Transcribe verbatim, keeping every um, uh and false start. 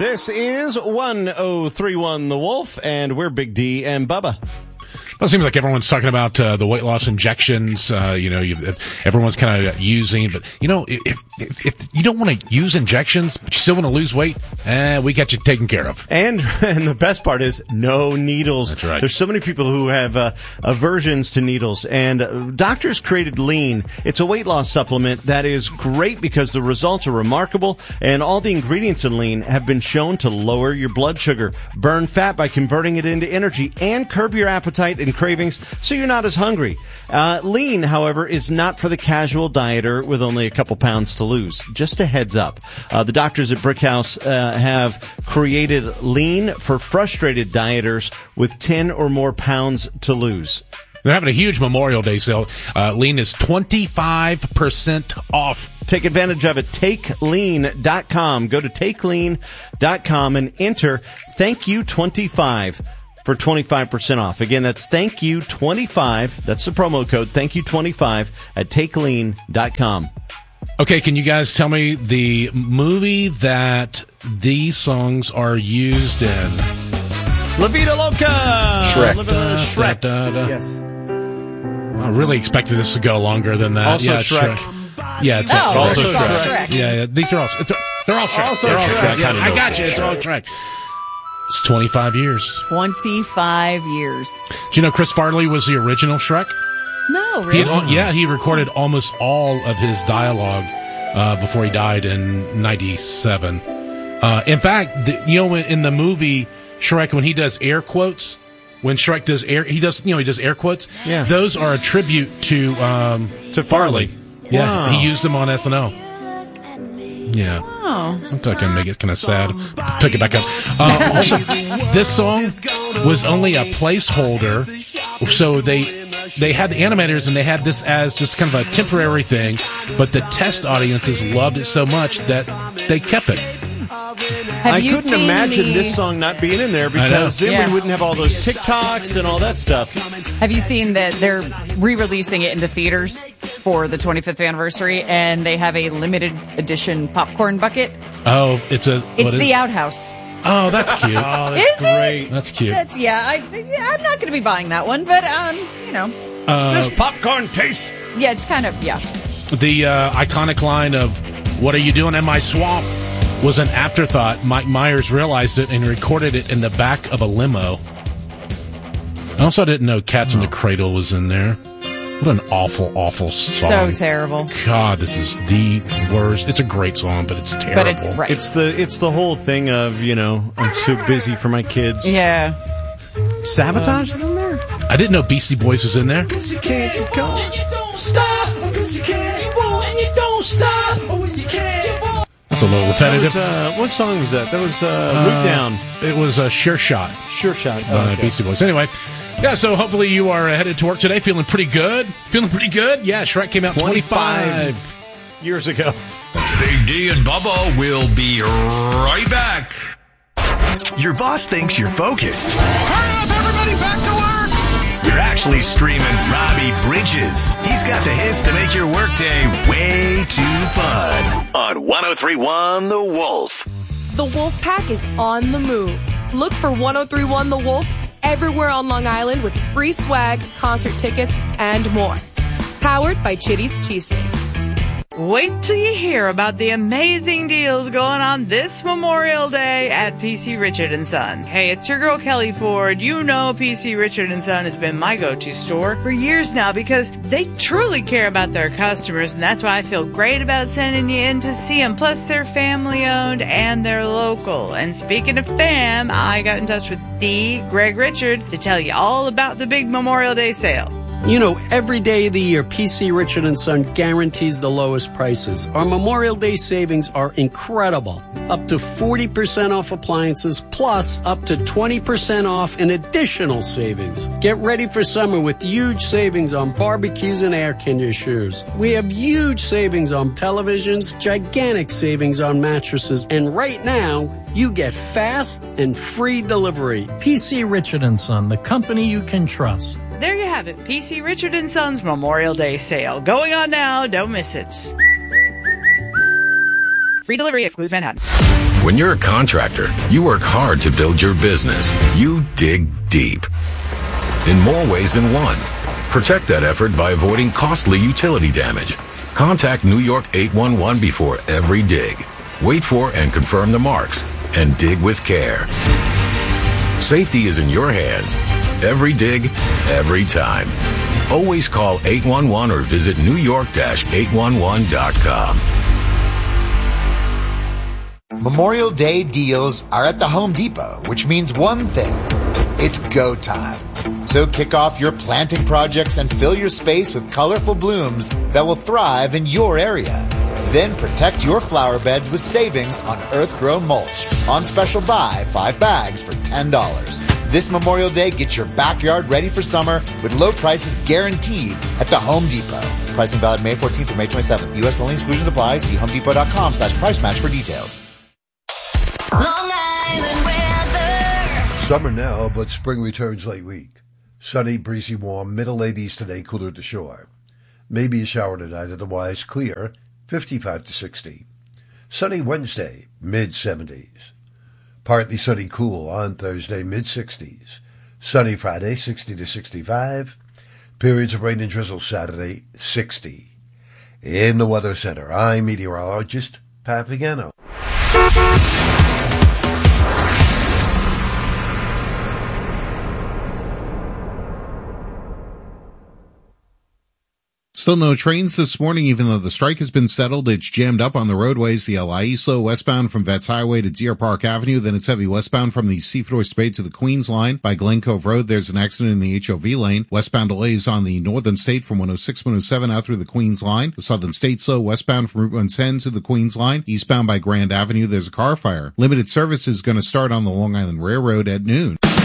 This is one oh three one The Wolf, and we're Big D and Bubba. Well, it seems like everyone's talking about uh, the weight loss injections. Uh, you know, you've, everyone's kind of using, but you know, if, if, if you don't want to use injections, but you still want to lose weight, eh, we got you taken care of. And and the best part is no needles. That's right. There's so many people who have uh, aversions to needles, and uh, doctors created Lean. It's a weight loss supplement that is great because the results are remarkable, and all the ingredients in Lean have been shown to lower your blood sugar, burn fat by converting it into energy, and curb your appetite and cravings so you're not as hungry. Uh, Lean, however, is not for the casual dieter with only a couple pounds to lose. Just a heads up. Uh, the doctors at Brickhouse uh, have created Lean for frustrated dieters with ten or more pounds to lose. They're having a huge Memorial Day sale. Uh, Lean is twenty-five percent off. Take advantage of it. take lean dot com. Go to take lean dot com and enter thank you twenty-five for twenty-five percent off. Again, that's thank you twenty-five. That's the promo code, thank you twenty-five at take lean dot com. Okay, can you guys tell me the movie that these songs are used in? La Vida Loca! Shrek. La Vida Shrek. Da, da, da. Yes. I really expected this to go longer than that. Also yeah, it's Shrek. Yeah, it's Oh, also it's all Shrek. Shrek. Yeah, yeah, these are all. It's, they're all Shrek. Also they're all Shrek. Shrek. Yeah, Kinda I know got it's you. It's Shrek. all Shrek. It's twenty-five years. twenty-five years. Do you know Chris Farley was the original Shrek? No, He really? had, al- yeah, he recorded almost all of his dialogue uh, before he died in ninety-seven. Uh, in fact, the, you know, in, in the movie Shrek, when he does air quotes, when Shrek does air, he does, you know, he does air quotes. Yeah. Those are a tribute to um, To Farley. Yeah, Wow. he used them on S N L. Yeah. Oh. I thought I can make it kind of sad. Took it back up. Uh, also, this song was only a placeholder, so they they had the animators and they had this as just kind of a temporary thing, but the test audiences loved it so much that they kept it. Have I you couldn't seen imagine the, this song not being in there because then Yeah. we wouldn't have all those TikToks and all that stuff. Have you seen that they're re-releasing it into theaters for the twenty-fifth anniversary, and they have a limited edition popcorn bucket? Oh, it's a. It's what is- the Outhouse. Oh, that's cute. Oh, Is great. it? That's cute. That's yeah. I, yeah, I'm not going to be buying that one, but um, you know, Uh, This popcorn tastes. yeah, it's kind of yeah. the uh, iconic line of "What are you doing in my swamp?" was an afterthought. Mike Myers realized it and recorded it in the back of a limo. I also didn't know Cats in the Cradle was in there. What an awful, awful song. So terrible. God, this is the worst. It's a great song, but it's terrible. But it's right. It's the it's the whole thing of, you know, I'm too busy for my kids. yeah. Sabotage is in there? I didn't know Beastie Boys was in there. You can't keep going. That's a little That repetitive. was, uh, what song was that? That was uh, Root Down. It was a Sure Shot Sure Shot. by Beastie Boys. Anyway, yeah, so hopefully you are uh, headed to work today feeling pretty good. Feeling pretty good? Yeah, Shrek came out twenty-five. years ago. Big D and Bubba will be right back. Your boss thinks you're focused. Hurry up, everybody, back to work! You're actually streaming Robbie Bridges. He's got the hits to make your workday way too fun. On one oh three one The Wolf. The Wolf Pack is on the move. Look for one oh three one The Wolf everywhere on Long Island with free swag, concert tickets, and more. Powered by Chitty's Cheesesteaks. Wait till you hear about the amazing deals going on this Memorial Day at P C Richard and Son. Hey, it's your girl Kelly Ford. You know P C Richard and Son has been my go-to store for years now because they truly care about their customers, and that's why I feel great about sending you in to see them. Plus, they're family-owned and they're local. And speaking of fam, I got in touch with the Greg Richard to tell you all about the big Memorial Day sale. You know, every day of the year, P C Richard and Son guarantees the lowest prices. Our Memorial Day savings are incredible. Up to forty percent off appliances, plus up to twenty percent off in additional savings. Get ready for summer with huge savings on barbecues and air conditioners. We have huge savings on televisions, gigantic savings on mattresses, and right now, you get fast and free delivery. P C Richard and Son, the company you can trust. There you have it, P C Richard and Son's Memorial Day sale. Going on now, don't miss it. Free delivery excludes Manhattan. When you're a contractor, you work hard to build your business. You dig deep. In more ways than one. Protect that effort by avoiding costly utility damage. Contact New York eight one one before every dig. Wait for and confirm the marks, and dig with care. Safety is in your hands. Every dig, every time. Always call eight one one or visit new york dash eight one one dot com. Memorial Day deals are at the Home Depot, which means one thing. It's go time. So kick off your planting projects and fill your space with colorful blooms that will thrive in your area. Then protect your flower beds with savings on earth-grown mulch. On special buy, five bags for ten dollars. This Memorial Day, get your backyard ready for summer with low prices guaranteed at the Home Depot. Pricing valid May fourteenth through May twenty-seventh. U S only, exclusions apply. See homedepot.com slash price match for details. Long Island weather. Summer now, but spring returns late week. Sunny, breezy, warm, middle eighties today, cooler at the shore. Maybe a shower tonight, otherwise clear, fifty-five to sixty. Sunny Wednesday, mid seventies. Partly sunny, cool on Thursday, mid sixties. Sunny Friday, sixty to sixty-five. Periods of rain and drizzle Saturday, sixty. In the Weather Center, I'm meteorologist Pat Vigano. Still no trains this morning, even though the strike has been settled. It's jammed up on the roadways. The El Aiso westbound from Vets Highway to Deer Park Avenue. Then it's heavy westbound from the Seaford Spade to the Queens line. By Glen Cove Road, there's an accident in the H O V lane. Westbound delays on the Northern State from one oh six, one oh seven out through the Queens line. The Southern State slow westbound from Route one ten to the Queens line. Eastbound by Grand Avenue, there's a car fire. Limited service is going to start on the Long Island Railroad at noon.